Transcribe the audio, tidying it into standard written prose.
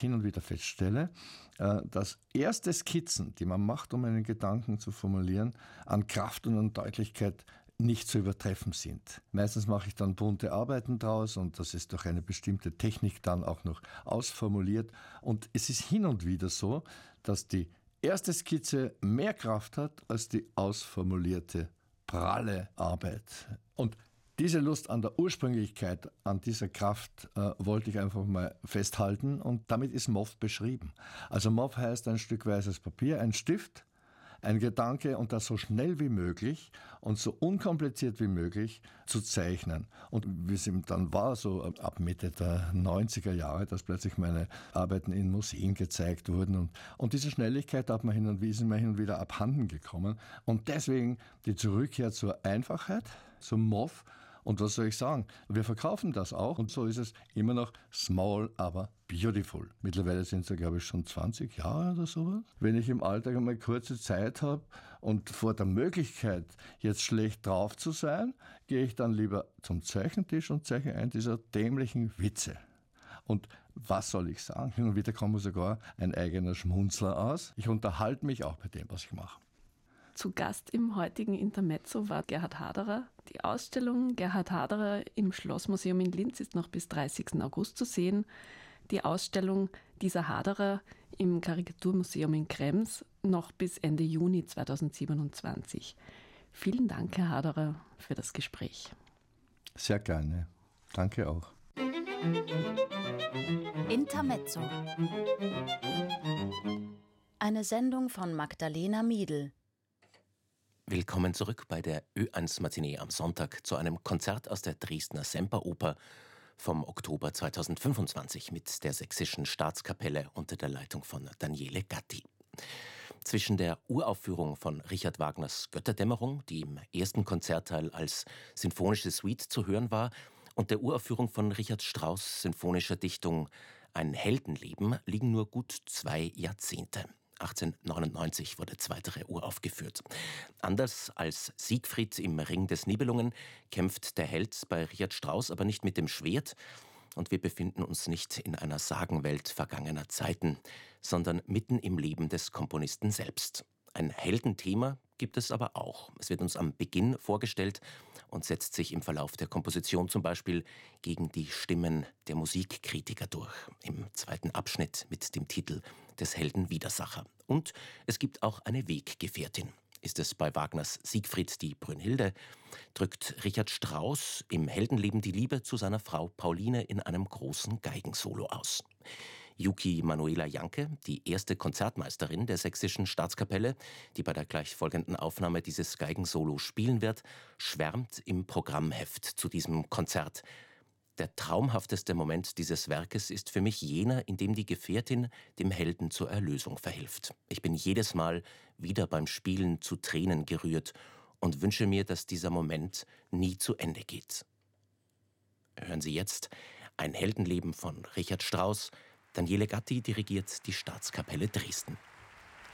hin und wieder feststelle, dass erste Skizzen, die man macht, um einen Gedanken zu formulieren, an Kraft und an Deutlichkeit nicht zu übertreffen sind. Meistens mache ich dann bunte Arbeiten draus und das ist durch eine bestimmte Technik dann auch noch ausformuliert. Und es ist hin und wieder so, dass die erste Skizze mehr Kraft hat als die ausformulierte pralle Arbeit. Und diese Lust an der Ursprünglichkeit, an dieser Kraft wollte ich einfach mal festhalten und damit ist MOV beschrieben. Also MOV heißt ein Stück weißes Papier, ein Stift, ein Gedanke und das so schnell wie möglich und so unkompliziert wie möglich zu zeichnen. Und wie es eben dann war, so ab Mitte der 90er Jahre, dass plötzlich meine Arbeiten in Museen gezeigt wurden. Und diese Schnelligkeit ist mir hin und wieder abhanden gekommen. Und deswegen die Rückkehr zur Einfachheit, zum MOV. Und was soll ich sagen? Wir verkaufen das auch und so ist es immer noch small, aber beautiful. Mittlerweile sind es ja, glaube ich, schon 20 Jahre oder sowas. Wenn ich im Alltag einmal kurze Zeit habe und vor der Möglichkeit, jetzt schlecht drauf zu sein, gehe ich dann lieber zum Zeichentisch und zeichne einen dieser dämlichen Witze. Und was soll ich sagen? Hin und wieder kommt mir sogar ein eigener Schmunzler aus. Ich unterhalte mich auch bei dem, was ich mache. Zu Gast im heutigen Intermezzo war Gerhard Haderer. Die Ausstellung Gerhard Haderer im Schlossmuseum in Linz ist noch bis 30. August zu sehen. Die Ausstellung dieser Haderer im Karikaturmuseum in Krems noch bis Ende Juni 2027. Vielen Dank, Herr Haderer, für das Gespräch. Sehr gerne. Danke auch. Intermezzo. Eine Sendung von Magdalena Miedl. Willkommen zurück bei der Ö1 Matinee am Sonntag zu einem Konzert aus der Dresdner Semperoper vom Oktober 2025 mit der Sächsischen Staatskapelle unter der Leitung von Daniele Gatti. Zwischen der Uraufführung von Richard Wagners Götterdämmerung, die im ersten Konzertteil als sinfonische Suite zu hören war, und der Uraufführung von Richard Strauss' sinfonischer Dichtung Ein Heldenleben liegen nur gut 2 Jahrzehnte. 1899 wurde zweitere uraufgeführt. Anders als Siegfried im Ring des Nibelungen kämpft der Held bei Richard Strauss aber nicht mit dem Schwert, und wir befinden uns nicht in einer Sagenwelt vergangener Zeiten, sondern mitten im Leben des Komponisten selbst. Ein Heldenthema gibt es aber auch. Es wird uns am Beginn vorgestellt und setzt sich im Verlauf der Komposition zum Beispiel gegen die Stimmen der Musikkritiker durch. Im zweiten Abschnitt mit dem Titel des Helden Widersacher. Und es gibt auch eine Weggefährtin. Ist es bei Wagners Siegfried die Brünnhilde, drückt Richard Strauss im Heldenleben die Liebe zu seiner Frau Pauline in einem großen Geigensolo aus. Yuki Manuela Janke, die erste Konzertmeisterin der Sächsischen Staatskapelle, die bei der gleich folgenden Aufnahme dieses Geigensolo spielen wird, schwärmt im Programmheft zu diesem Konzert. Der traumhafteste Moment dieses Werkes ist für mich jener, in dem die Gefährtin dem Helden zur Erlösung verhilft. Ich bin jedes Mal wieder beim Spielen zu Tränen gerührt und wünsche mir, dass dieser Moment nie zu Ende geht. Hören Sie jetzt Ein Heldenleben von Richard Strauss. Daniele Gatti dirigiert die Staatskapelle Dresden.